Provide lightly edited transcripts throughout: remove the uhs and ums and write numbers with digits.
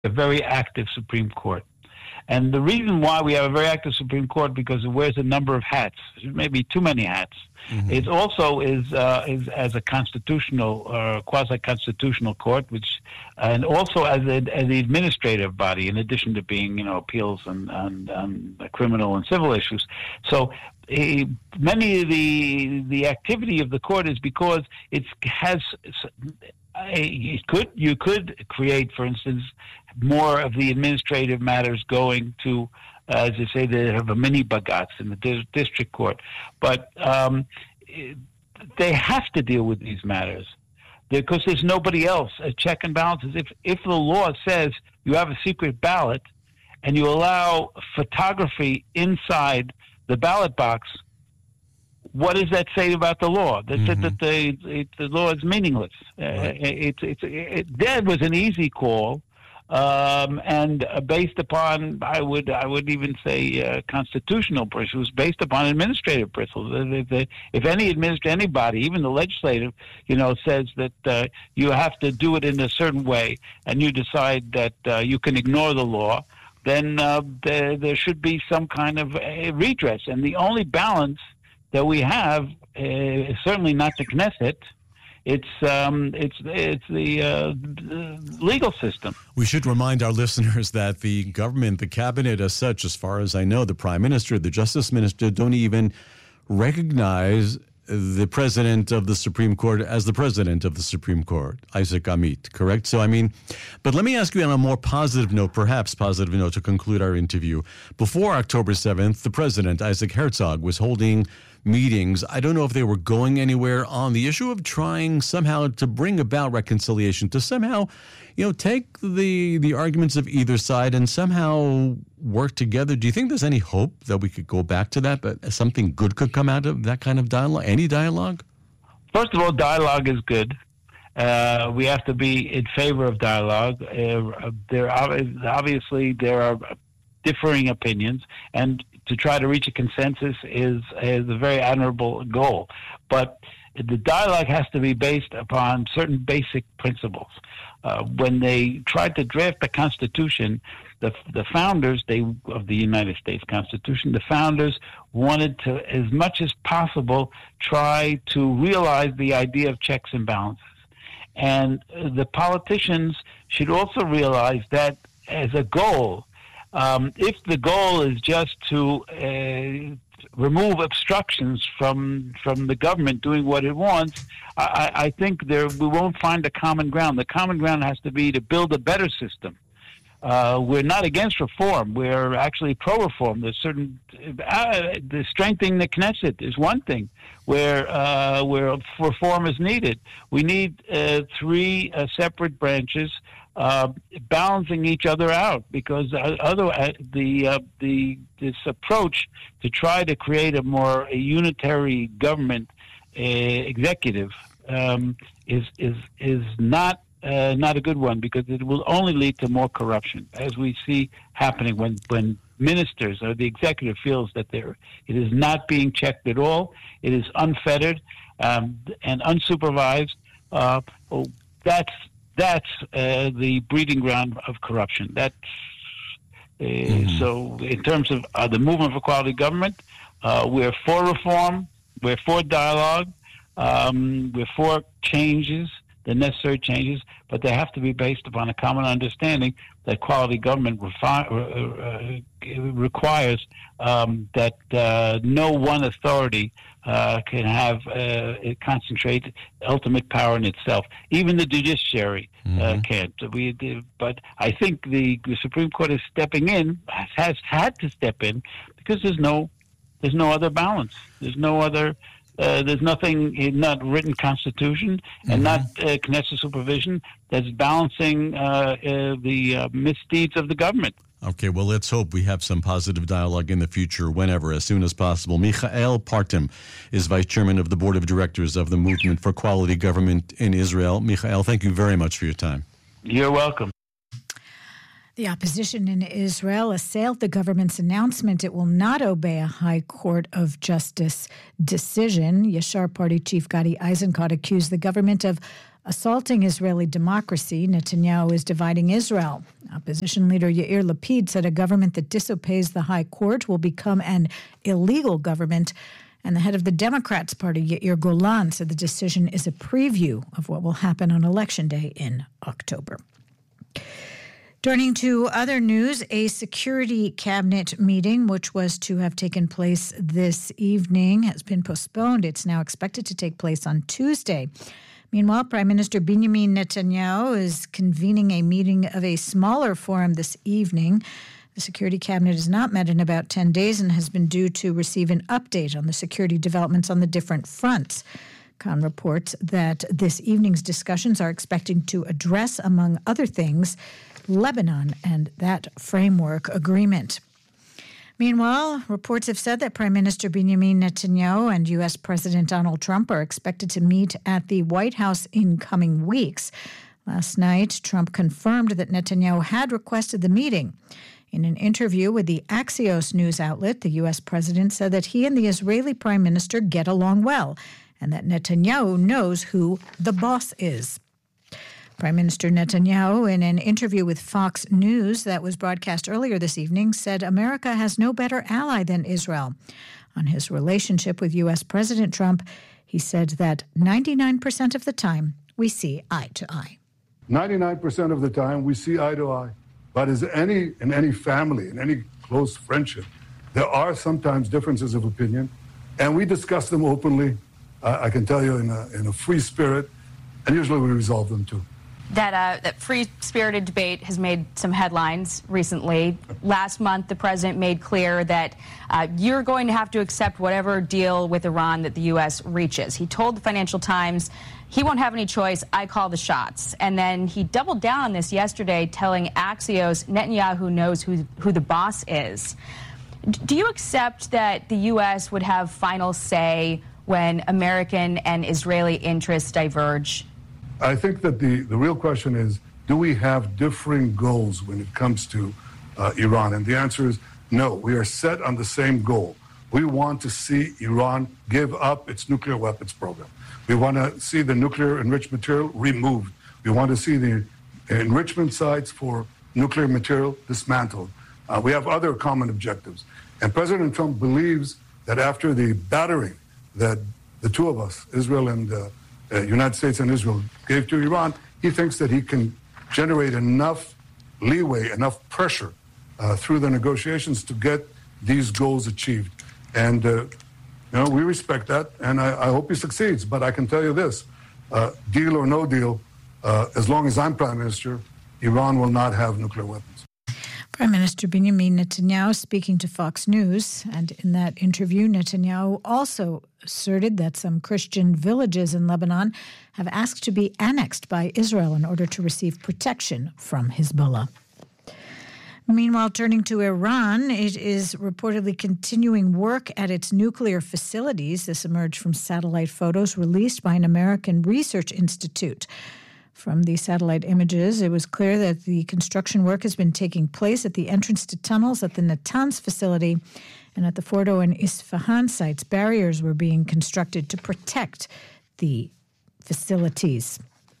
a very active Supreme Court. And the reason why we have a very active Supreme Court because it wears a number of hats, maybe too many hats. Mm-hmm. It also is as a constitutional or quasi-constitutional court, and also as an administrative body, in addition to being appeals and criminal and civil issues. So many of the activity of the court is because you could create, for instance, more of the administrative matters going to, as I say, they have a mini bagatz in the district court. But they have to deal with these matters because there's nobody else. A check and balances. If the law says you have a secret ballot and you allow photography inside the ballot box, what does that say about the law? That said that the law is meaningless. Right. That was an easy call, and based upon I would even say constitutional principles, based upon administrative principles. If anybody, even the legislative, says that you have to do it in a certain way, and you decide that you can ignore the law, then there should be some kind of redress. And the only balance that we have is certainly not the Knesset. It's the legal system. We should remind our listeners that the government, the cabinet as such, as far as I know, the prime minister, the justice minister, don't even recognize the president of the Supreme Court as the president of the Supreme Court, Isaac Amit, correct? So, but let me ask you on a more positive note, perhaps positive note to conclude our interview. Before October 7th, the president, Isaac Herzog, was holding meetings. I don't know if they were going anywhere on the issue of trying somehow to bring about reconciliation, to somehow, take the arguments of either side and somehow work together. Do you think there's any hope that we could go back to that, but something good could come out of that kind of dialogue? Any dialogue? First of all, dialogue is good. We have to be in favor of dialogue. There are differing opinions, and to try to reach a consensus is a very admirable goal. But the dialogue has to be based upon certain basic principles. When they tried to draft the Constitution, the founders of the United States Constitution, the founders wanted to, as much as possible, try to realize the idea of checks and balances. And the politicians should also realize that as a goal, if the goal is just to remove obstructions from the government doing what it wants, I think we won't find a common ground. The common ground has to be to build a better system. We're not against reform. We're actually pro-reform. There's certain the strengthening the Knesset is one thing where reform is needed. We need three separate branches balancing each other out, because otherwise this approach to try to create a more unitary government executive is not a good one, because it will only lead to more corruption, as we see happening when ministers or the executive feels that it is not being checked at all. It is unfettered and unsupervised. That's the breeding ground of corruption. So in terms of the movement for quality government, we're for reform, we're for dialogue, we're for changes, the necessary changes, but they have to be based upon a common understanding that quality government requires that no one authority can have concentrate ultimate power in itself. Even the judiciary can't. But I think the Supreme Court is stepping in, has had to step in, because there's no other balance. There's no other. There's nothing, not written constitution and not Knesset supervision that's balancing the misdeeds of the government. Okay, well, let's hope we have some positive dialogue in the future, whenever, as soon as possible. Michael Partim is Vice Chairman of the Board of Directors of the Movement for Quality Government in Israel. Michael, thank you very much for your time. You're welcome. The opposition in Israel assailed the government's announcement it will not obey a High Court of Justice decision. Yashar Party Chief Gadi Eisenkot accused the government of assaulting Israeli democracy. Netanyahu is dividing Israel. Opposition leader Yair Lapid said a government that disobeys the high court will become an illegal government. And the head of the Democrats Party, Yair Golan, said the decision is a preview of what will happen on Election Day in October. Turning to other news, a security cabinet meeting, which was to have taken place this evening, has been postponed. It's now expected to take place on Tuesday. Meanwhile, Prime Minister Benjamin Netanyahu is convening a meeting of a smaller forum this evening. The security cabinet has not met in about 10 days and has been due to receive an update on the security developments on the different fronts. Khan reports that this evening's discussions are expecting to address, among other things, Lebanon and that framework agreement. Meanwhile, reports have said that Prime Minister Benjamin Netanyahu and U.S. President Donald Trump are expected to meet at the White House in coming weeks. Last night, Trump confirmed that Netanyahu had requested the meeting. In an interview with the Axios news outlet, the U.S. president said that he and the Israeli prime minister get along well and that Netanyahu knows who the boss is. Prime Minister Netanyahu, in an interview with Fox News that was broadcast earlier this evening, said America has no better ally than Israel. On his relationship with U.S. President Trump, he said that 99% of the time we see eye to eye. 99% of the time we see eye to eye. But in any family, in any close friendship, there are sometimes differences of opinion, and we discuss them openly, I can tell you, in a free spirit, and usually we resolve them too. That free-spirited debate has made some headlines recently. Last month, the president made clear that you're going to have to accept whatever deal with Iran that the U.S. reaches. He told the Financial Times he won't have any choice, I call the shots. And then he doubled down on this yesterday, telling Axios Netanyahu knows who the boss is. Do you accept that the U.S. would have final say when American and Israeli interests diverge? I think that the real question is, do we have differing goals when it comes to Iran? And the answer is no. We are set on the same goal. We want to see Iran give up its nuclear weapons program. We want to see the nuclear enriched material removed. We want to see the enrichment sites for nuclear material dismantled. We have other common objectives. And President Trump believes that after the battering that the two of us, Israel and United States and Israel, gave to Iran, he thinks that he can generate enough leeway, enough pressure through the negotiations to get these goals achieved. And, we respect that, and I hope he succeeds. But I can tell you this, deal or no deal, as long as I'm Prime Minister, Iran will not have nuclear weapons. Prime Minister Benjamin Netanyahu speaking to Fox News, and in that interview, Netanyahu also asserted that some Christian villages in Lebanon have asked to be annexed by Israel in order to receive protection from Hezbollah. Meanwhile, turning to Iran, it is reportedly continuing work at its nuclear facilities. This emerged from satellite photos released by an American research institute. From the satellite images, it was clear that the construction work has been taking place at the entrance to tunnels at the Natanz facility, and at the Fordo and Isfahan sites, barriers were being constructed to protect the facilities.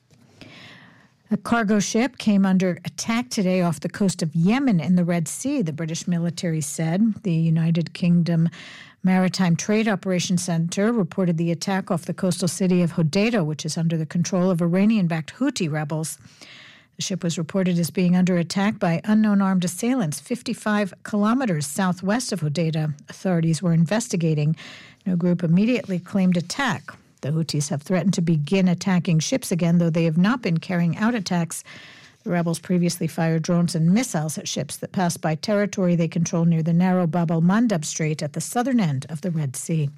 A cargo ship came under attack today off the coast of Yemen in the Red Sea, the British military said. The United Kingdom Maritime Trade Operations Center reported the attack off the coastal city of Hodeidah, which is under the control of Iranian-backed Houthi rebels. The ship was reported as being under attack by unknown armed assailants 55 kilometers southwest of Hodeidah. Authorities were investigating. No group immediately claimed attack. The Houthis have threatened to begin attacking ships again, though they have not been carrying out attacks. The rebels previously fired drones and missiles at ships that passed by territory they control near the narrow Bab el-Mandab Strait at the southern end of the Red Sea.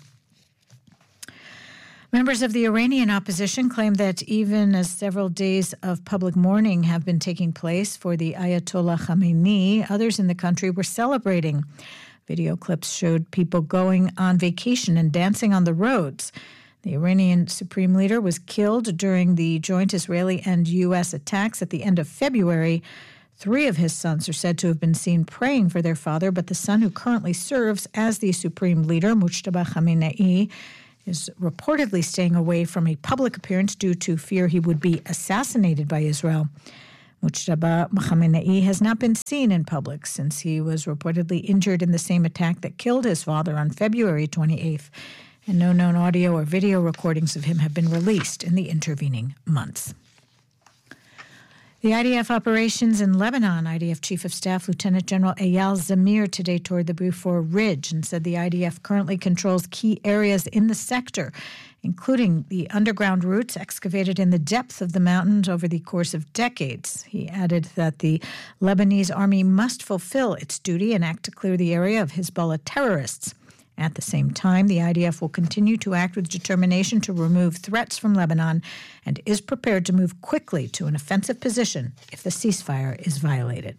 Members of the Iranian opposition claim that even as several days of public mourning have been taking place for the Ayatollah Khamenei, others in the country were celebrating. Video clips showed people going on vacation and dancing on the roads. The Iranian supreme leader was killed during the joint Israeli and U.S. attacks at the end of February. 3 of his sons are said to have been seen praying for their father, but the son who currently serves as the supreme leader, Mujtaba Khamenei, is reportedly staying away from a public appearance due to fear he would be assassinated by Israel. Mujtaba Khamenei has not been seen in public since he was reportedly injured in the same attack that killed his father on February 28th, and no known audio or video recordings of him have been released in the intervening months. The IDF operations in Lebanon, IDF Chief of Staff Lieutenant General Eyal Zamir today toured the Beaufort Ridge and said the IDF currently controls key areas in the sector, including the underground routes excavated in the depth of the mountains over the course of decades. He added that the Lebanese army must fulfill its duty and act to clear the area of Hezbollah terrorists. At the same time, the IDF will continue to act with determination to remove threats from Lebanon and is prepared to move quickly to an offensive position if the ceasefire is violated.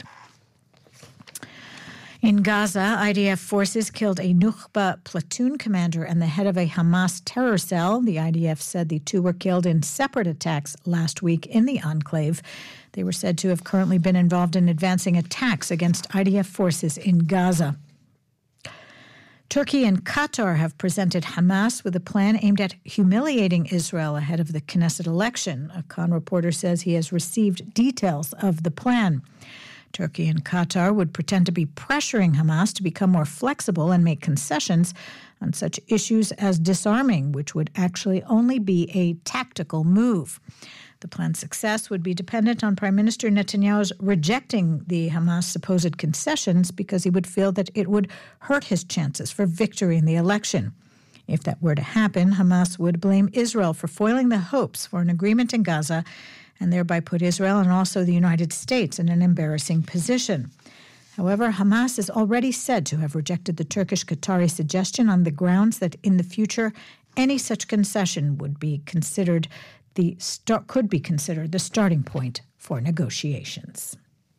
In Gaza, IDF forces killed a Nukhba platoon commander and the head of a Hamas terror cell. The IDF said the two were killed in separate attacks last week in the enclave. They were said to have currently been involved in advancing attacks against IDF forces in Gaza. Turkey and Qatar have presented Hamas with a plan aimed at humiliating Israel ahead of the Knesset election. A Khan reporter says he has received details of the plan. Turkey and Qatar would pretend to be pressuring Hamas to become more flexible and make concessions on such issues as disarming, which would actually only be a tactical move. The plan's success would be dependent on Prime Minister Netanyahu's rejecting the Hamas supposed concessions because he would feel that it would hurt his chances for victory in the election. If that were to happen, Hamas would blame Israel for foiling the hopes for an agreement in Gaza and thereby put Israel and also the United States in an embarrassing position. However, Hamas is already said to have rejected the Turkish-Qatari suggestion on the grounds that in the future any such concession would be considered the starting point for negotiations.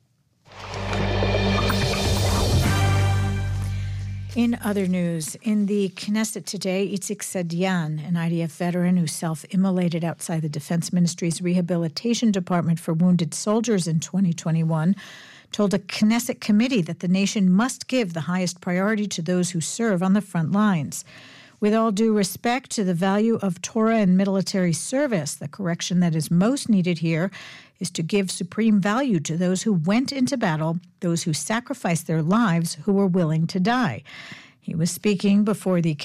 In other news, in the Knesset today, Itzik Sadian, an IDF veteran who self-immolated outside the Defense Ministry's Rehabilitation Department for Wounded Soldiers in 2021, told a Knesset committee that the nation must give the highest priority to those who serve on the front lines. With all due respect to the value of Torah and military service, the correction that is most needed here is to give supreme value to those who went into battle, those who sacrificed their lives, who were willing to die. He was speaking before the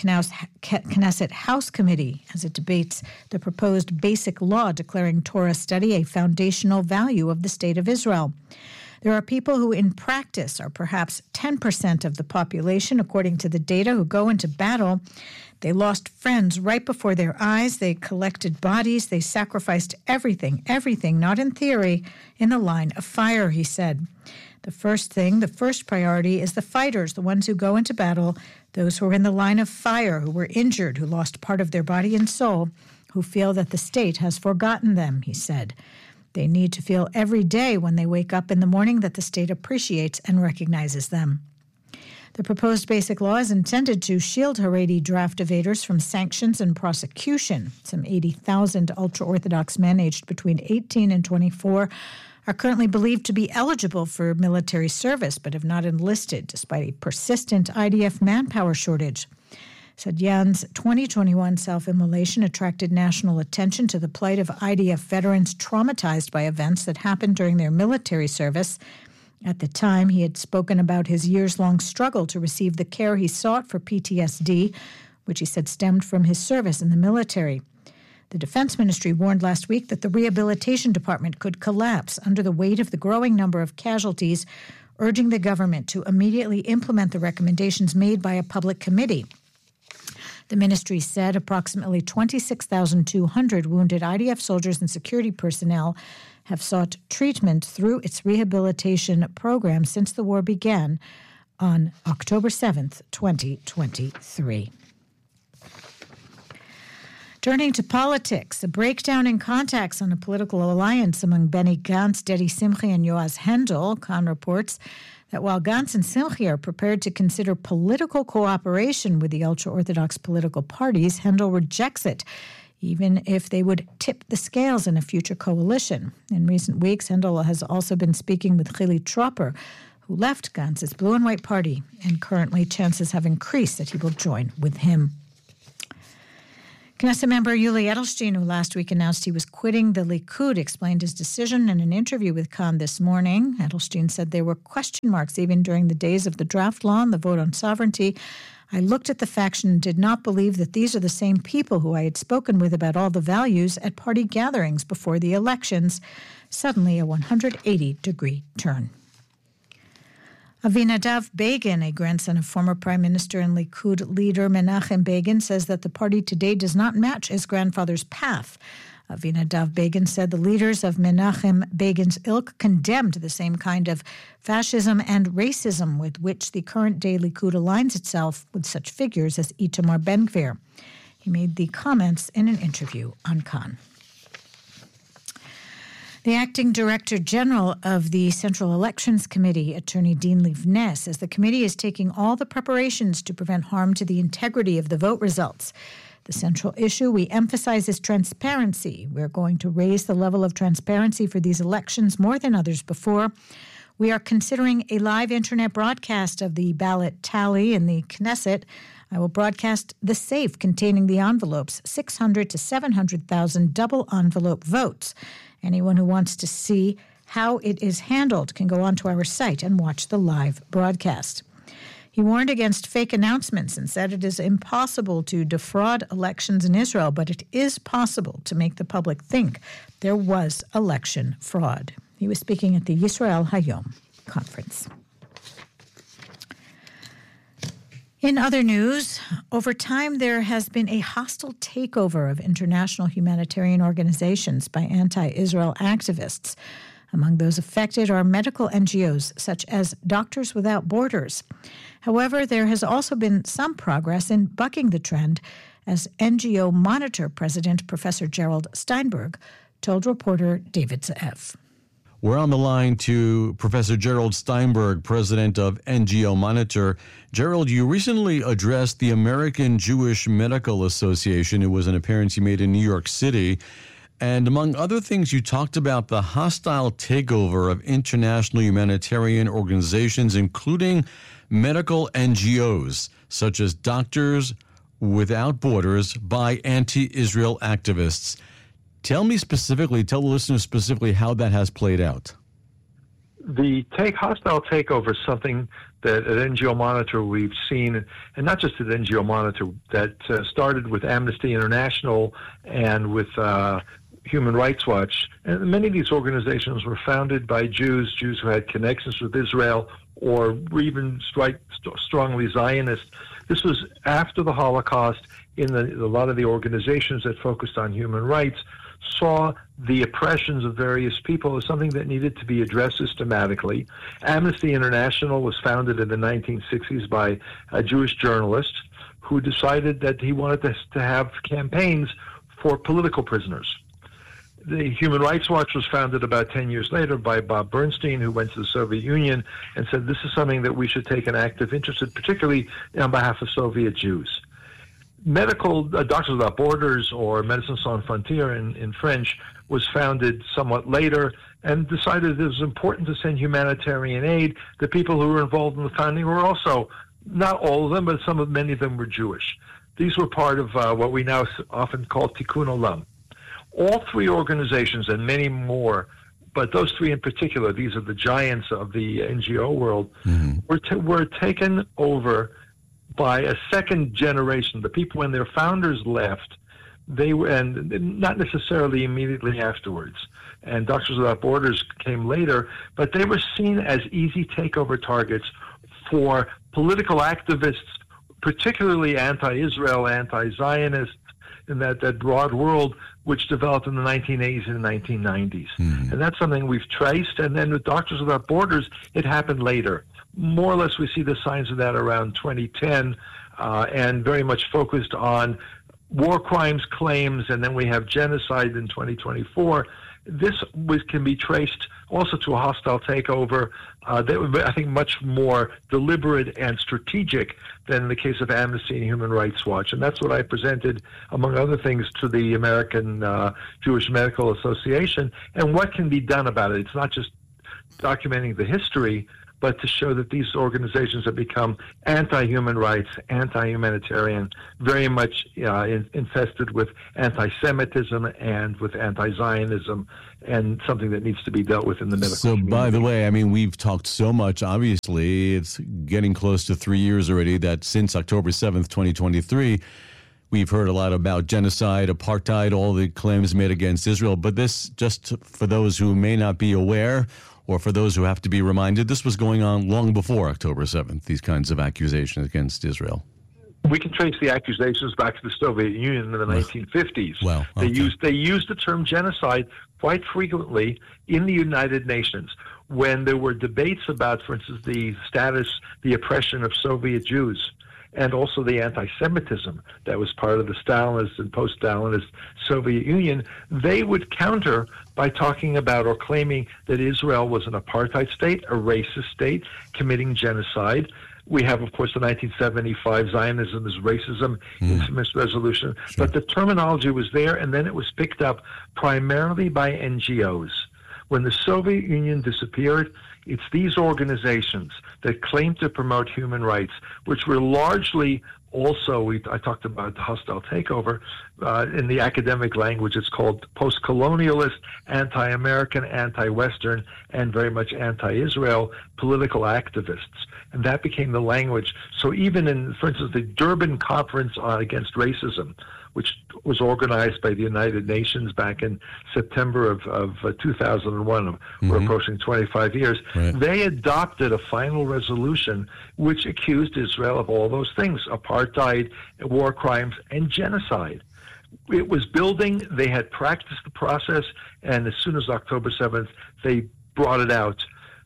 Knesset House Committee as it debates the proposed basic law declaring Torah study a foundational value of the State of Israel. There are people who in practice are perhaps 10% of the population, according to the data, who go into battle. They lost friends right before their eyes. They collected bodies. They sacrificed everything, not in theory, in the line of fire, he said. The first priority is the fighters, the ones who go into battle, those who are in the line of fire, who were injured, who lost part of their body and soul, who feel that the state has forgotten them, he said. They need to feel every day when they wake up in the morning that the state appreciates and recognizes them. The proposed basic law is intended to shield Haredi draft evaders from sanctions and prosecution. Some 80,000 ultra-Orthodox men aged between 18 and 24 are currently believed to be eligible for military service but have not enlisted, despite a persistent IDF manpower shortage. Sadian's 2021 self-immolation attracted national attention to the plight of IDF veterans traumatized by events that happened during their military service. At the time, he had spoken about his years-long struggle to receive the care he sought for PTSD, which he said stemmed from his service in the military. The Defense Ministry warned last week that the Rehabilitation Department could collapse under the weight of the growing number of casualties, urging the government to immediately implement the recommendations made by a public committee. The ministry said approximately 26,200 wounded IDF soldiers and security personnel have sought treatment through its rehabilitation program since the war began on October 7th, 2023. Turning to politics, a breakdown in contacts on a political alliance among Benny Gantz, Dedi Simchi, and Yoaz Hendel. Khan reports that while Gantz and Simchi are prepared to consider political cooperation with the ultra-Orthodox political parties, Hendel rejects it, even if they would tip the scales in a future coalition. In recent weeks, Hendel has also been speaking with Chili Tropper, who left Gantz's Blue and White Party, and currently chances have increased that he will join with him. Knesset member Yuli Edelstein, who last week announced he was quitting the Likud, explained his decision in an interview with Khan this morning. Edelstein said there were question marks even during the days of the draft law and the vote on sovereignty. I looked at the faction and did not believe that these are the same people who I had spoken with about all the values at party gatherings before the elections. Suddenly a 180-degree turn. Avinadav Begin, a grandson of former Prime Minister and Likud leader Menachem Begin, says that the party today does not match his grandfather's path. Avinadav Begin said the leaders of Menachem Begin's ilk condemned the same kind of fascism and racism with which the current-day Likud aligns itself with such figures as Itamar Ben-Gvir. He made the comments in an interview on Khan. The acting director general of the Central Elections Committee, Attorney Dean Livne, says the committee is taking all the preparations to prevent harm to the integrity of the vote results. The central issue we emphasize is transparency. We're going to raise the level of transparency for these elections more than others before. We are considering a live internet broadcast of the ballot tally in the Knesset. I will broadcast the safe containing the envelopes, 600 to 700,000 double envelope votes. Anyone who wants to see how it is handled can go onto our site and watch the live broadcast. He warned against fake announcements and said it is impossible to defraud elections in Israel, but it is possible to make the public think there was election fraud. He was speaking at the Yisrael Hayom conference. In other news, over time there has been a hostile takeover of international humanitarian organizations by anti-Israel activists. Among those affected are medical NGOs such as Doctors Without Borders. However, there has also been some progress in bucking the trend, as NGO Monitor President Professor Gerald Steinberg told reporter David Ze'ev. We're on the line to Professor Gerald Steinberg, president of NGO Monitor. Gerald, you recently addressed the American Jewish Medical Association. It was an appearance you made in New York City. And among other things, you talked about the hostile takeover of international humanitarian organizations, including medical NGOs, such as Doctors Without Borders, by anti-Israel activists. Tell the listeners specifically how that has played out. The hostile takeover is something that at NGO Monitor we've seen, and not just at NGO Monitor, that started with Amnesty International and with Human Rights Watch. And many of these organizations were founded by Jews who had connections with Israel or were even strongly Zionist. This was after the Holocaust. A lot of the organizations that focused on human rights saw the oppressions of various people as something that needed to be addressed systematically. Amnesty International was founded in the 1960s by a Jewish journalist who decided that he wanted to have campaigns for political prisoners. The Human Rights Watch was founded about 10 years later by Bob Bernstein, who went to the Soviet Union and said this is something that we should take an active interest in, particularly on behalf of Soviet Jews. Medical Doctors Without Borders, or Médecins Sans Frontières in French, was founded somewhat later and decided it was important to send humanitarian aid. The people who were involved in the founding were also, not all of them, but many of them were Jewish. These were part of what we now often call Tikkun Olam. All three organizations and many more, but those three in particular, these are the giants of the NGO world, were taken over by a second generation. The people, when their founders left, they were, and not necessarily immediately afterwards. And Doctors Without Borders came later, but they were seen as easy takeover targets for political activists, particularly anti-Israel, anti-Zionist, in that broad world, which developed in the 1980s and 1990s. And that's something we've traced. And then with Doctors Without Borders, it happened later. More or less, we see the signs of that around 2010, and very much focused on war crimes claims, and then we have genocide in 2024. This can be traced also to a hostile takeover that would be, I think, much more deliberate and strategic than in the case of Amnesty and Human Rights Watch. And that's what I presented, among other things, to the American Jewish Medical Association, and what can be done about it. It's not just documenting the history, but to show that these organizations have become anti-human rights, anti-humanitarian, very much infested with anti-Semitism and with anti-Zionism, and something that needs to be dealt with in the medical community. By the way, I mean, we've talked so much, obviously, it's getting close to 3 years already, that since October 7th, 2023, we've heard a lot about genocide, apartheid, all the claims made against Israel. But this, just for those who may not be aware, or for those who have to be reminded, this was going on long before October 7th, these kinds of accusations against Israel. We can trace the accusations back to the Soviet Union in the 1950s. Well, okay. They used the term genocide quite frequently in the United Nations when there were debates about, for instance, the oppression of Soviet Jews, and also the anti-Semitism that was part of the Stalinist and post-Stalinist Soviet Union. They would counter by talking about or claiming that Israel was an apartheid state, a racist state, committing genocide. We have, of course, the 1975 Zionism is Racism infamous resolution. Sure. But the terminology was there, and then it was picked up primarily by NGOs. When the Soviet Union disappeared, it's these organizations that claim to promote human rights, which were largely also, I talked about the hostile takeover. In the academic language, it's called post-colonialist, anti-American, anti-Western, and very much anti-Israel political activists. And that became the language. So even in, for instance, the Durban Conference Against Racism, which was organized by the United Nations back in September of 2001, we're approaching 25 years, they adopted a final resolution which accused Israel of all those things, apartheid, war crimes, and genocide. It was building, they had practiced the process, and as soon as October 7th, they brought it out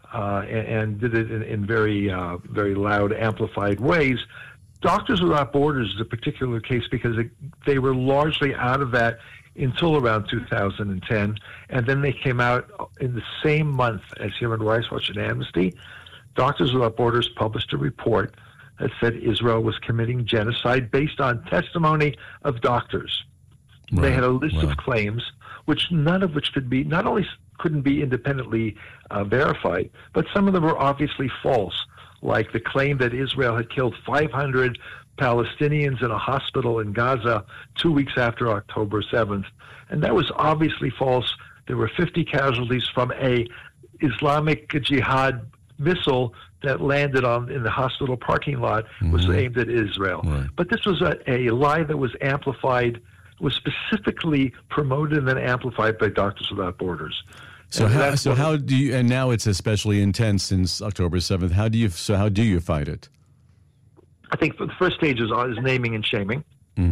and did it in very, very loud, amplified ways. Doctors Without Borders is a particular case because they were largely out of that until around 2010, and then they came out in the same month as Human Rights Watch and Amnesty. Doctors Without Borders published a report that said Israel was committing genocide based on testimony of doctors. Right. They had a list of claims, which none of which could be, not only couldn't be independently verified, but some of them were obviously false, like the claim that Israel had killed 500 Palestinians in a hospital in Gaza 2 weeks after October 7th. And that was obviously false. There were 50 casualties from a Islamic Jihad missile that landed in the hospital parking lot, was aimed at Israel. Right. But this was a lie that was amplified, was specifically promoted and then amplified by Doctors Without Borders. So how do you, and now it's especially intense since October 7th, how do you fight it? I think the first stage is naming and shaming.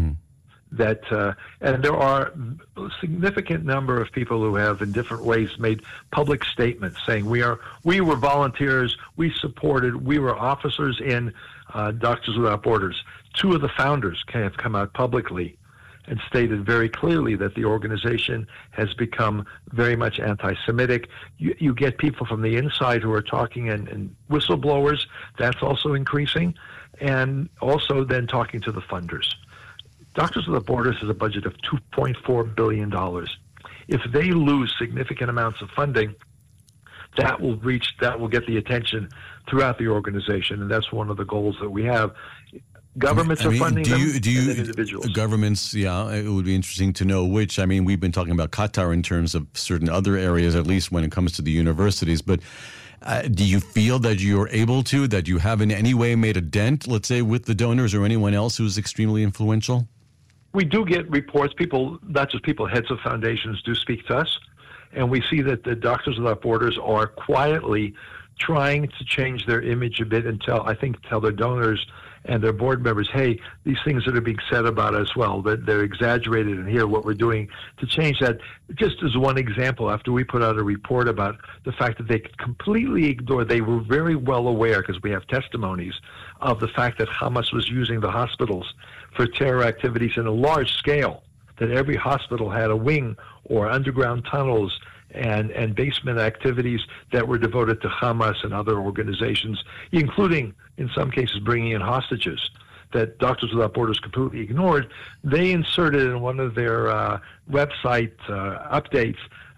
That and there are a significant number of people who have in different ways made public statements saying we were volunteers, we supported, we were officers in Doctors Without Borders. Two of the founders have come out publicly and stated very clearly that the organization has become very much anti-Semitic. You get people from the inside who are talking and whistleblowers. That's also increasing. And also then talking to the funders. Doctors Without Borders has a budget of $2.4 billion. If they lose significant amounts of funding, that will get the attention throughout the organization, and that's one of the goals that we have. Governments are funding them, and then individuals. Governments, it would be interesting to know which. I mean, we've been talking about Qatar in terms of certain other areas, at least when it comes to the universities, but do you feel that you're able to, that you have in any way made a dent, let's say, with the donors or anyone else who's extremely influential? We do get reports. People, not just people, heads of foundations do speak to us. And we see that the Doctors Without Borders are quietly trying to change their image a bit and tell their donors and their board members, hey, these things that are being said about us, well, they're exaggerated, and here what we're doing to change that. Just as one example, after we put out a report about the fact that they completely ignored, they were very well aware, because we have testimonies of the fact that Hamas was using the hospitals for terror activities in a large scale, that every hospital had a wing or underground tunnels and basement activities that were devoted to Hamas and other organizations, including, in some cases, bringing in hostages that Doctors Without Borders completely ignored. They inserted in one of their website updates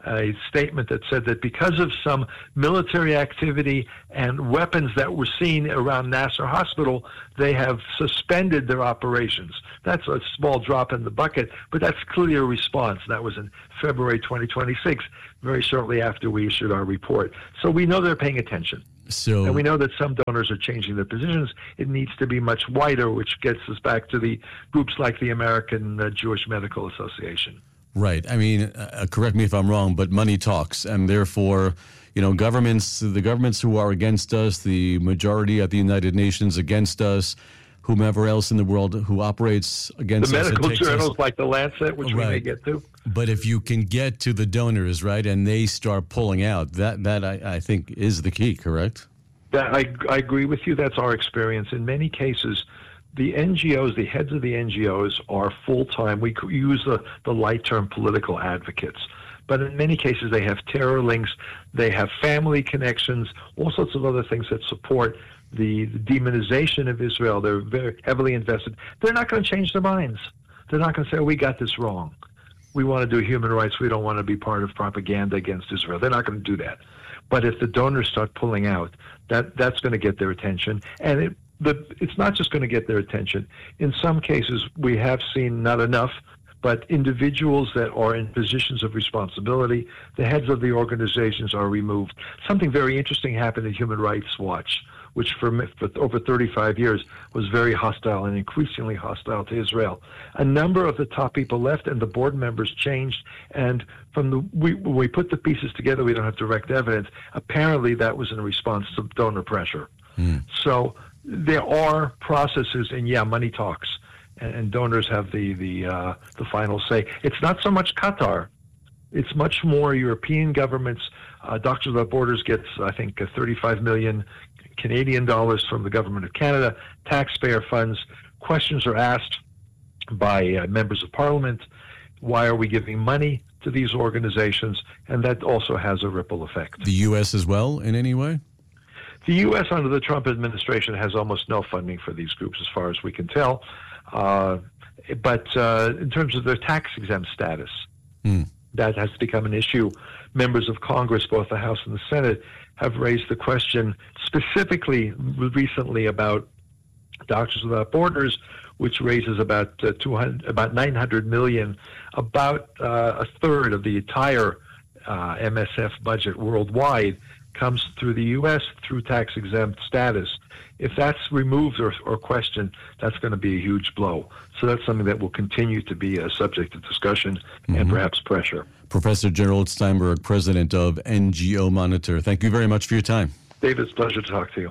a statement that said that because of some military activity and weapons that were seen around Nasser Hospital, they have suspended their operations. That's a small drop in the bucket, but that's clearly a response. That was in February 2026, very shortly after we issued our report. So we know they're paying attention. And we know that some donors are changing their positions. It needs to be much wider, which gets us back to the groups like the American Jewish Medical Association. Right. I mean, correct me if I'm wrong, but money talks, and therefore, the governments who are against us, the majority at the United Nations against us, whomever else in the world who operates against the us. The medical journals like the Lancet, which we may get to. But if you can get to the donors, right, and they start pulling out, that I think is the key, correct? I agree with you. That's our experience. In many cases, the NGOs, the heads of the NGOs are full-time. We use the light term political advocates. But in many cases, they have terror links, they have family connections, all sorts of other things that support the demonization of Israel. They're very heavily invested. They're not going to change their minds. They're not going to say, we got this wrong. We want to do human rights. We don't want to be part of propaganda against Israel. They're not going to do that. But if the donors start pulling out, that's going to get their attention. And it's not just going to get their attention. In some cases, we have seen not enough, but individuals that are in positions of responsibility, the heads of the organizations are removed. Something very interesting happened at Human Rights Watch, which for over 35 years was very hostile and increasingly hostile to Israel. A number of the top people left and the board members changed, and when we put the pieces together, we don't have direct evidence. Apparently that was in response to donor pressure. So there are processes, and money talks, and donors have the final say. It's not so much Qatar. It's much more European governments. Doctors Without Borders gets, I think, 35 million Canadian dollars from the government of Canada, taxpayer funds. Questions are asked by members of parliament. Why are we giving money to these organizations? And that also has a ripple effect. The U.S. as well, in any way? The U.S. under the Trump administration has almost no funding for these groups, as far as we can tell. But in terms of their tax-exempt status, that has become an issue. Members of Congress, both the House and the Senate, have raised the question specifically recently about Doctors Without Borders, which raises about $900 million, about a third of the entire MSF budget worldwide comes through the U.S. through tax-exempt status. If that's removed or questioned, that's going to be a huge blow. So that's something that will continue to be a subject of discussion and perhaps pressure. Professor Gerald Steinberg, president of NGO Monitor, thank you very much for your time. David, it's a pleasure to talk to you.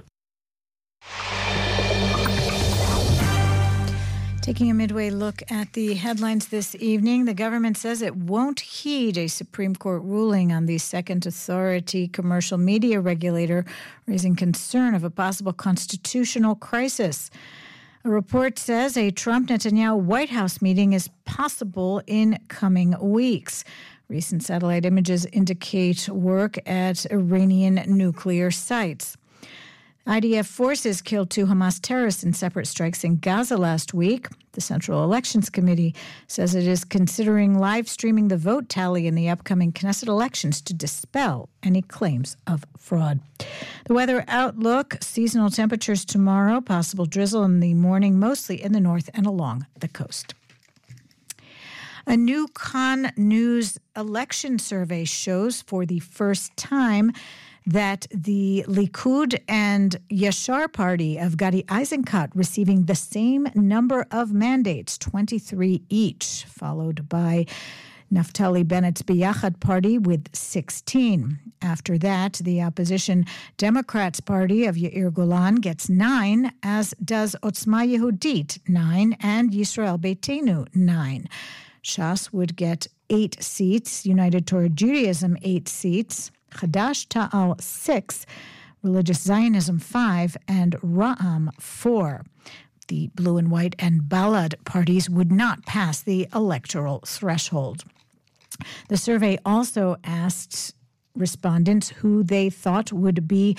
Taking a midway look at the headlines this evening, the government says it won't heed a Supreme Court ruling on the second authority commercial media regulator, raising concern of a possible constitutional crisis. A report says a Trump-Netanyahu White House meeting is possible in coming weeks. Recent satellite images indicate work at Iranian nuclear sites. IDF forces killed 2 Hamas terrorists in separate strikes in Gaza last week. The Central Elections Committee says it is considering live streaming the vote tally in the upcoming Knesset elections to dispel any claims of fraud. The weather outlook, seasonal temperatures tomorrow, possible drizzle in the morning, mostly in the north and along the coast. A new Kan News election survey shows for the first time that the Likud and Yashar party of Gadi Eisenkot receiving the same number of mandates, 23 each, followed by Naftali Bennett's Biyachad party with 16. After that, the opposition Democrats party of Yair Golan gets 9, as does Otzma Yehudit 9 and Yisrael Beitenu 9. Shas would get 8 seats, United Torah Judaism 8 seats, Chadash Ta'al 6, Religious Zionism 5, and Ra'am 4. The Blue and White and Balad parties would not pass the electoral threshold. The survey also asked respondents who they thought would be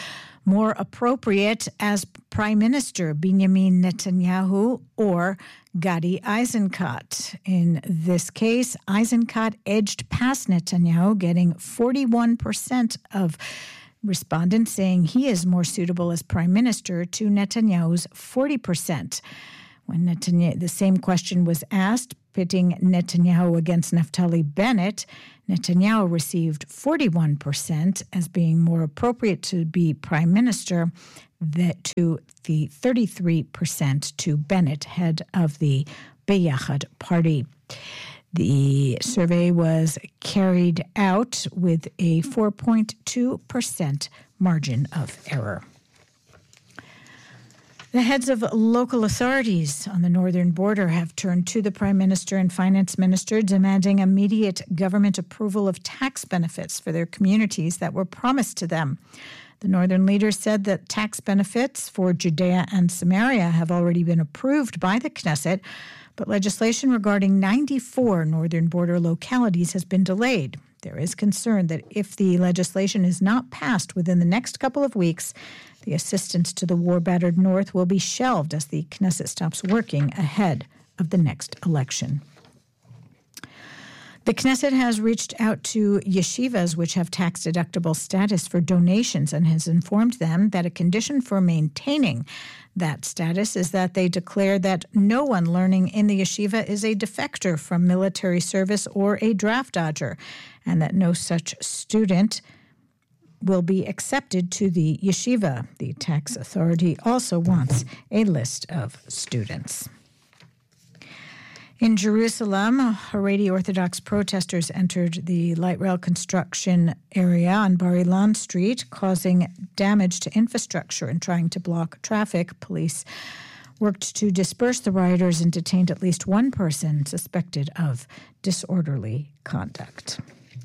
more appropriate as Prime Minister, Benjamin Netanyahu or Gadi Eisenkot? In this case, Eisenkot edged past Netanyahu, getting 41% of respondents saying he is more suitable as Prime Minister to Netanyahu's 40%. When the same question was asked, pitting Netanyahu against Naftali Bennett, Netanyahu received 41% as being more appropriate to be prime minister to the 33% to Bennett, head of the Beyachad party. The survey was carried out with a 4.2% margin of error. The heads of local authorities on the northern border have turned to the Prime Minister and Finance Minister, demanding immediate government approval of tax benefits for their communities that were promised to them. The northern leaders said that tax benefits for Judea and Samaria have already been approved by the Knesset, but legislation regarding 94 northern border localities has been delayed. There is concern that if the legislation is not passed within the next couple of weeks, the assistance to the war-battered North will be shelved as the Knesset stops working ahead of the next election. The Knesset has reached out to yeshivas which have tax-deductible status for donations and has informed them that a condition for maintaining that status is that they declare that no one learning in the yeshiva is a defector from military service or a draft dodger, and that no such student will be accepted to the yeshiva. The tax authority also wants a list of students. In Jerusalem, Haredi Orthodox protesters entered the light rail construction area on Bar Ilan Street, causing damage to infrastructure and trying to block traffic. Police worked to disperse the rioters and detained at least one person suspected of disorderly conduct.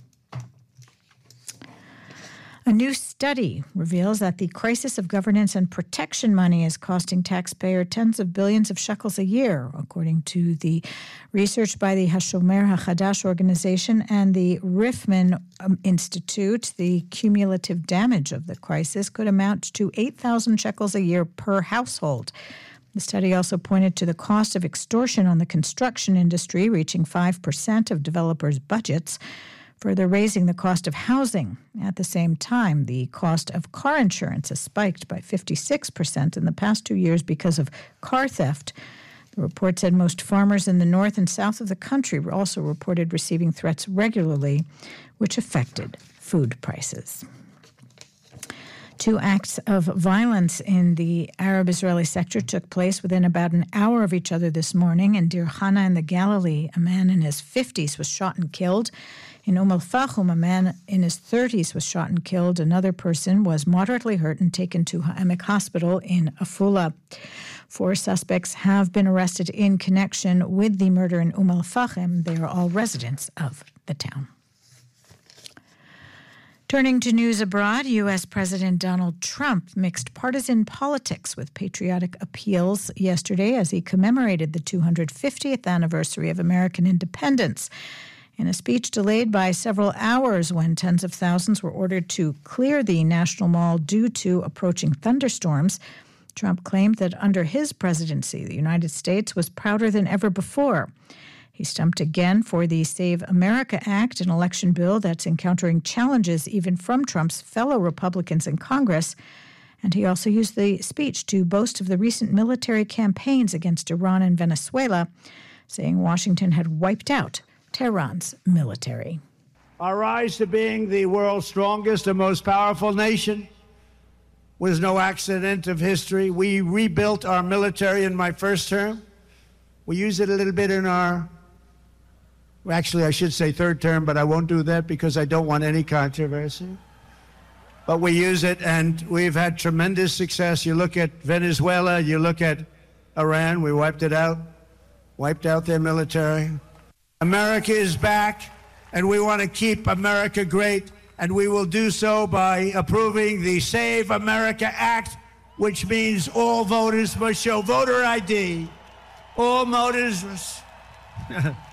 A new study reveals that the crisis of governance and protection money is costing taxpayers tens of billions of shekels a year, according to the research by the Hashomer HaChadash organization and the Rifman Institute. The cumulative damage of the crisis could amount to 8,000 shekels a year per household. The study also pointed to the cost of extortion on the construction industry, reaching 5% of developers' budgets, further raising the cost of housing. At the same time, the cost of car insurance has spiked by 56% in the past 2 years because of car theft. The report said most farmers in the north and south of the country also reported receiving threats regularly, which affected food prices. 2 acts of violence in the Arab-Israeli sector took place within about an hour of each other this morning. In Dir Hana in the Galilee, a man in his 50s was shot and killed. In Al-Fahum, a man in his 30s was shot and killed. Another person was moderately hurt and taken to Ha'emek Hospital in Afula. 4 suspects have been arrested in connection with the murder in Al-Fahim. They are all residents of the town. Turning to news abroad, U.S. President Donald Trump mixed partisan politics with patriotic appeals yesterday as he commemorated the 250th anniversary of American independence. In a speech delayed by several hours when tens of thousands were ordered to clear the National Mall due to approaching thunderstorms, Trump claimed that under his presidency, the United States was prouder than ever before. He stumped again for the Save America Act, an election bill that's encountering challenges even from Trump's fellow Republicans in Congress. And he also used the speech to boast of the recent military campaigns against Iran and Venezuela, saying Washington had wiped out Tehran's military. Our rise to being the world's strongest and most powerful nation was no accident of history. We rebuilt our military in my first term. We used it a little bit in our actually, I should say third term, but I won't do that because I don't want any controversy. But we use it, and we've had tremendous success. You look at Venezuela, you look at Iran, we wiped out their military. America is back, and we want to keep America great, and we will do so by approving the Save America Act, which means all voters must show voter ID. All voters must...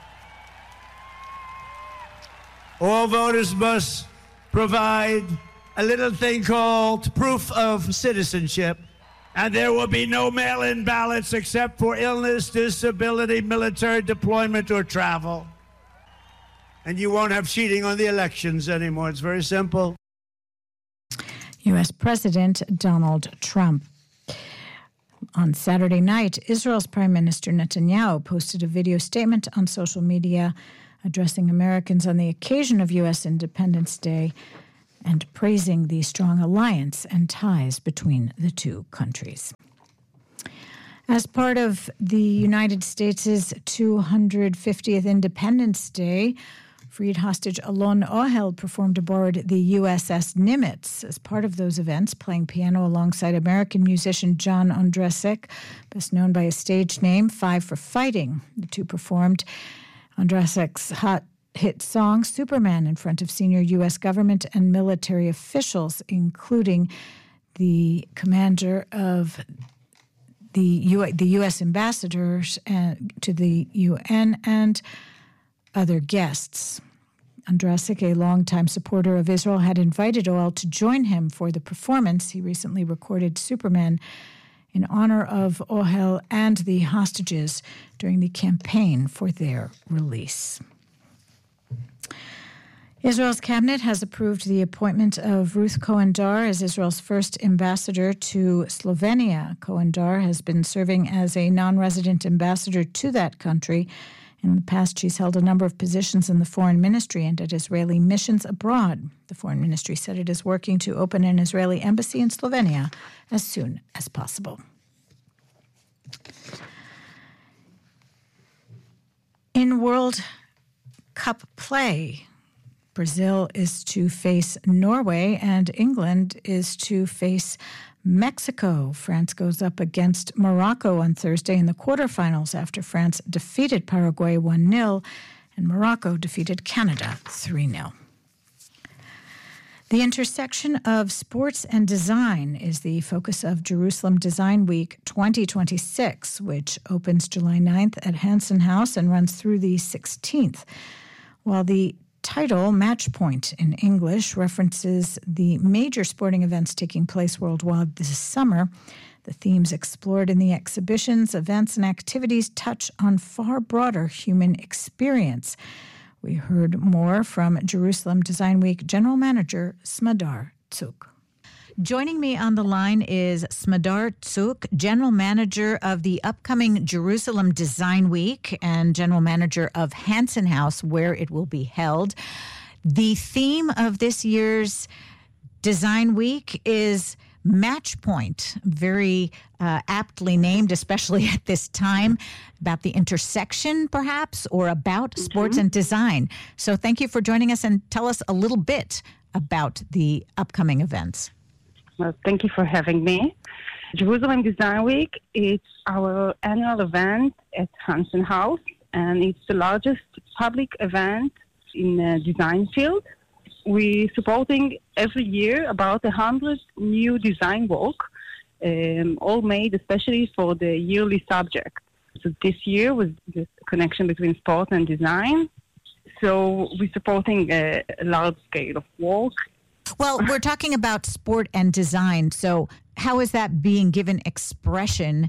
All voters must provide a little thing called proof of citizenship, and there will be no mail-in ballots except for illness, disability, military deployment, or travel. And you won't have cheating on the elections anymore. It's very simple. U.S. President Donald Trump. On Saturday night, Israel's Prime Minister Netanyahu posted a video statement on social media addressing Americans on the occasion of U.S. Independence Day and praising the strong alliance and ties between the two countries. As part of the United States' 250th Independence Day, freed hostage Alon Ohel performed aboard the USS Nimitz. As part of those events, playing piano alongside American musician John Ondrasik, best known by his stage name, Five for Fighting. The two performed Ondrasik's hit song, Superman, in front of senior U.S. government and military officials, including the commander of the U.S. ambassadors to the UN and other guests. Ondrasik, a longtime supporter of Israel, had invited Ohel to join him for the performance. He recently recorded Superman in honor of Ohel and the hostages during the campaign for their release. Israel's cabinet has approved the appointment of Ruth Cohen-Dar as Israel's first ambassador to Slovenia. Cohen-Dar has been serving as a non-resident ambassador to that country. In the past, she's held a number of positions in the foreign ministry and at Israeli missions abroad. The foreign ministry said it is working to open an Israeli embassy in Slovenia as soon as possible. In World Cup play, Brazil is to face Norway and England is to face Mexico. France goes up against Morocco on Thursday in the quarterfinals after France defeated Paraguay 1-0 and Morocco defeated Canada 3-0. The intersection of sports and design is the focus of Jerusalem Design Week 2026, which opens July 9th at Hansen House and runs through the 16th. While the title, Match Point in English, references the major sporting events taking place worldwide this summer, the themes explored in the exhibitions, events, and activities touch on far broader human experience. We heard more from Jerusalem Design Week General Manager Smadar Tsuk. Joining me on the line is Smadar Tsuk, General Manager of the upcoming Jerusalem Design Week and General Manager of Hansen House, where it will be held. The theme of this year's Design Week is Match Point, very aptly named, especially at this time, about the intersection, perhaps, or about sports and design. So thank you for joining us and tell us a little bit about the upcoming events. Well, thank you for having me. Jerusalem Design Week is our annual event at Hansen House, and it's the largest public event in the design field. We're supporting every year about 100 new design work, all made especially for the yearly subject. So this year was the connection between sport and design. So we're supporting a large scale of work. Well, we're talking about sport and design. So how is that being given expression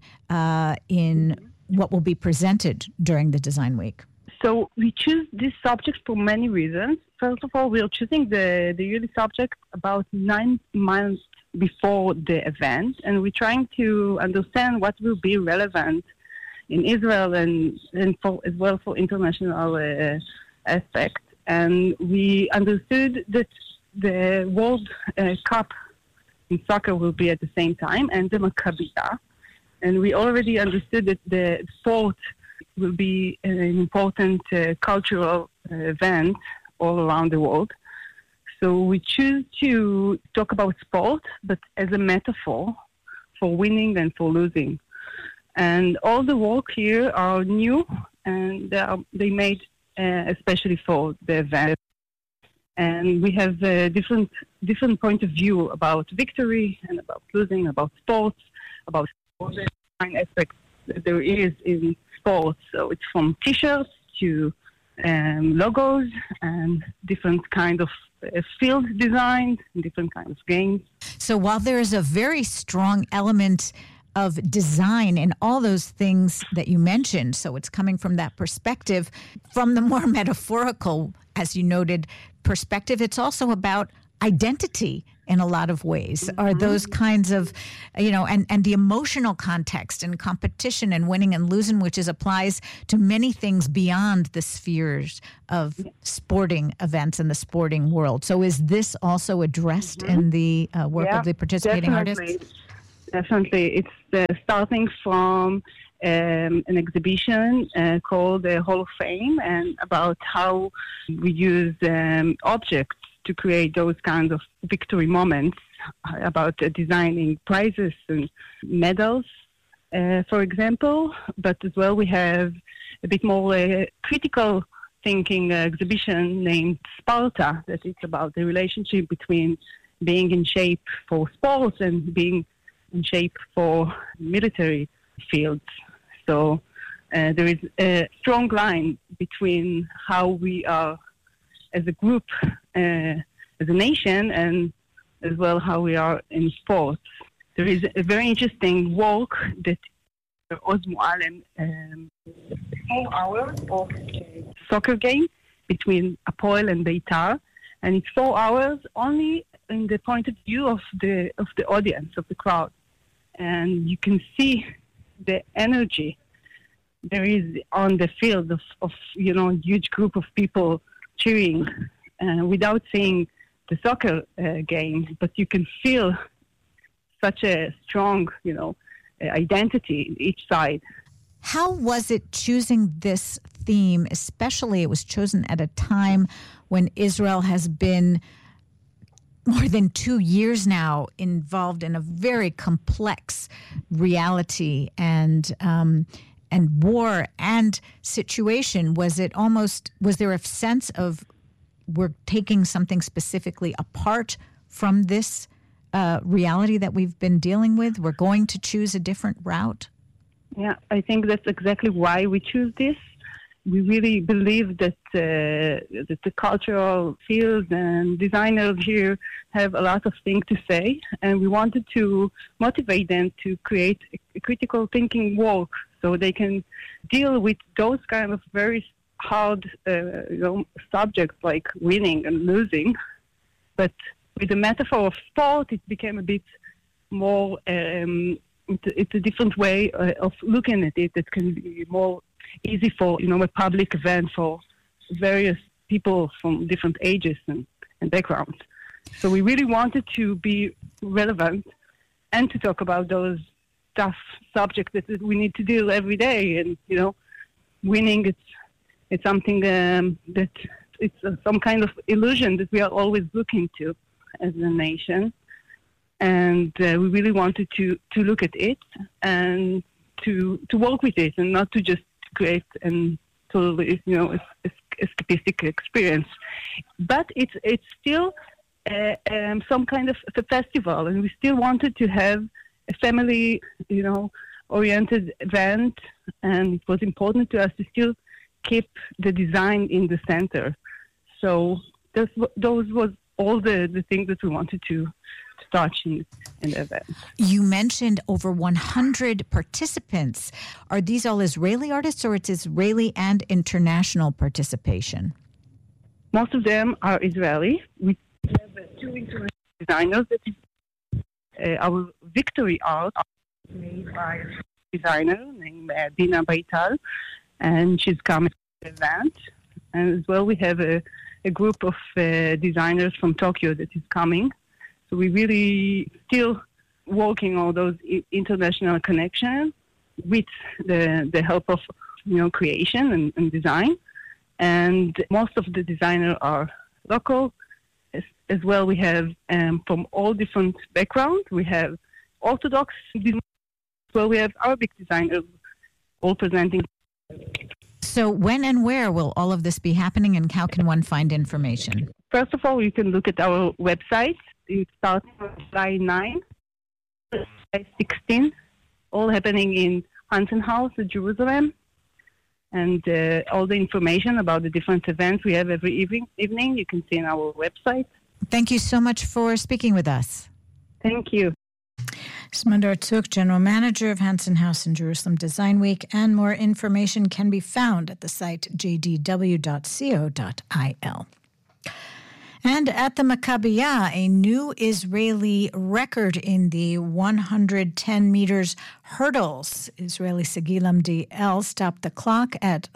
in what will be presented during the Design Week? So we choose this subject for many reasons. First of all, we're choosing the yearly subject about 9 months before the event, and we're trying to understand what will be relevant in Israel and for, as well for international aspects. And we understood that the World Cup in soccer will be at the same time, and the Maccabiah. And we already understood that the sport will be an important cultural event all around the world. So we choose to talk about sport, but as a metaphor for winning and for losing. And all the work here are new, and they made especially for the event. And we have a different point of view about victory and about losing, about sports, about all the design aspects that there is in sports. So it's from T-shirts to logos and different kind of field design, different kinds of games. So while there is a very strong element of design in all those things that you mentioned, so it's coming from that perspective, from the more metaphorical, as you noted, perspective, it's also about identity in a lot of ways. Are those kinds of, and the emotional context and competition and winning and losing, which applies to many things beyond the spheres of sporting events in the sporting world. So is this also addressed in the work of the participating artists? Definitely. It's starting from an exhibition called the Hall of Fame, and about how we use objects to create those kinds of victory moments, about designing prizes and medals, for example. But as well, we have a bit more critical thinking exhibition named Sparta, that it's about the relationship between being in shape for sports and being in shape for military fields. So there is a strong line between how we are as a group, as a nation, and as well how we are in sports. There is a very interesting work that Oz Mualem, 4 hours of a soccer game between Apoel and Beitar, and it's 4 hours only in the point of view of the audience, of the crowd, and you can see the energy there is on the field of huge group of people cheering without seeing the soccer game, but you can feel such a strong, identity in each side. How was it choosing this theme? Especially, it was chosen at a time when Israel has been more than 2 years now involved in a very complex reality and war and situation. Was there a sense of we're taking something specifically apart from this reality that we've been dealing with? We're going to choose a different route? Yeah, I think that's exactly why we choose this. We really believe that the cultural field and designers here have a lot of things to say, and we wanted to motivate them to create a critical thinking work so they can deal with those kind of very hard subjects like winning and losing. But with the metaphor of sport, it became a bit more, it's a different way of looking at it that can be more easy for, a public event for various people from different ages and backgrounds. So we really wanted to be relevant and to talk about those tough subjects that we need to deal every day. And, winning, it's something that it's some kind of illusion that we are always looking to as a nation. And we really wanted to look at it and to work with it and not to just create and totally, escapistic experience. But it's still some kind of a festival, and we still wanted to have a family, oriented event, and it was important to us to still keep the design in the center. So those was all the things that we wanted to touch in the event. You mentioned over 100 participants. Are these all Israeli artists, or it's Israeli and international participation? Most of them are Israeli. We have 2 international designers. That is our victory art made by a designer named Dina Beitar, and she's coming to the event. And as well, we have a group of designers from Tokyo that is coming. So we really still working on those international connections with the help of creation and design. And most of the designers are local. As well, we have from all different backgrounds. We have Orthodox designers. Well, we have Arabic designers all presenting. So when and where will all of this be happening, and how can one find information? First of all, you can look at our website. It starts on July 9, July 16, all happening in Hansen House in Jerusalem. And all the information about the different events we have every evening, you can see on our website. Thank you so much for speaking with us. Thank you. Smadar Tzuk, General Manager of Hansen House in Jerusalem Design Week, and more information can be found at the site jdw.co.il. And at the Maccabiah, a new Israeli record in the 110 meters hurdles. Israeli Sagi Lamdiel stopped the clock at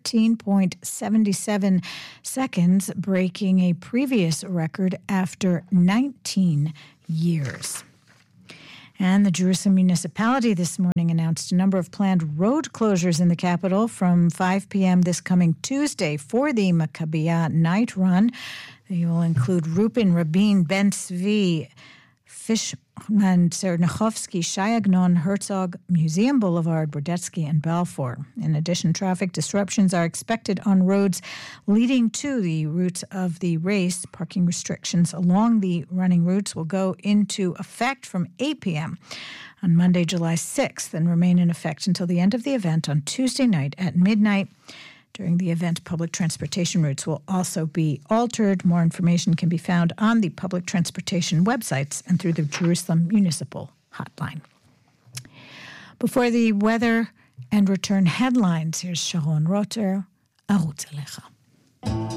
13.77 seconds, breaking a previous record after 19 years. And the Jerusalem municipality this morning announced a number of planned road closures in the capital from 5 p.m. this coming Tuesday for the Maccabiah night run. They will include Rupin, Rabin, Ben Tzvi, Fishman, Tsernachovsky, Shayagnon, Herzog, Museum Boulevard, Brodetsky, and Balfour. In addition, traffic disruptions are expected on roads leading to the routes of the race. Parking restrictions along the running routes will go into effect from 8 p.m. on Monday, July 6th, and remain in effect until the end of the event on Tuesday night at midnight. During the event, public transportation routes will also be altered. More information can be found on the public transportation websites and through the Jerusalem Municipal Hotline. Before the weather and return headlines, here's Sharon Rotter, Arutz Alecha.